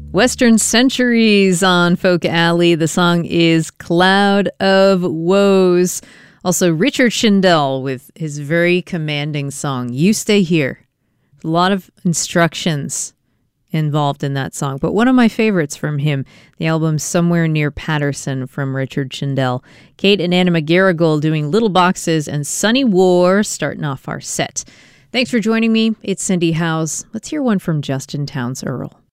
Western Centuries on Folk Alley. The song is Cloud of Woes. Also, Richard Shindell with his very commanding song, You Stay Here. A lot of instructions involved in that song, but one of my favorites from him, the album Somewhere Near Patterson from Richard Shindell. Kate and Anna McGarrigle doing Little Boxes and Sunny War starting off our set. Thanks for joining me. It's Cindy Howes. Let's hear one from Justin Townes Earl.